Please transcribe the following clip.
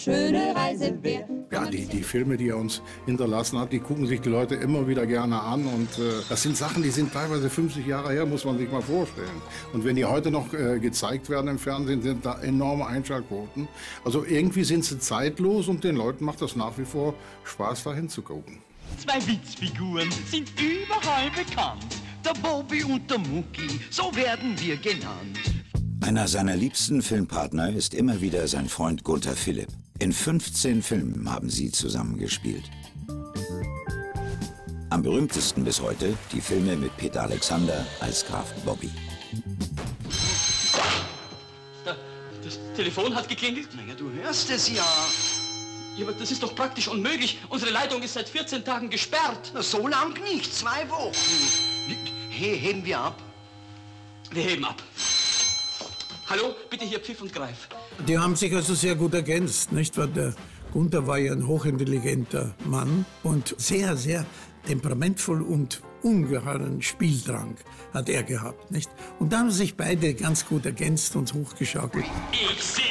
schöne Reise wär. Ja, die Filme, die er uns hinterlassen hat, die gucken sich die Leute immer wieder gerne an. Und das sind Sachen, die sind teilweise 50 Jahre her, muss man sich mal vorstellen. Und wenn die heute noch gezeigt werden im Fernsehen, sind da enorme Einschaltquoten. Also irgendwie sind sie zeitlos und den Leuten macht das nach wie vor Spaß, da hinzugucken. Zwei Witzfiguren sind überall bekannt. Der Bobby und der Mucki, so werden wir genannt. Einer seiner liebsten Filmpartner ist immer wieder sein Freund Gunther Philipp. In 15 Filmen haben sie zusammengespielt. Am berühmtesten bis heute die Filme mit Peter Alexander als Graf Bobby. Das Telefon hat geklingelt. Naja, du hörst es ja. Ja, aber das ist doch praktisch unmöglich. Unsere Leitung ist seit 14 Tagen gesperrt. Na, so lang nicht, 2 Wochen. Heben wir ab? Wir heben ab. Hallo, bitte hier Pfiff und Greif. Die haben sich also sehr gut ergänzt, nicht? Weil der Gunther war ja ein hochintelligenter Mann und sehr, sehr temperamentvoll und ungeheuren Spieldrang hat er gehabt, nicht? Und da haben sich beide ganz gut ergänzt und hochgeschaukelt. Ich sing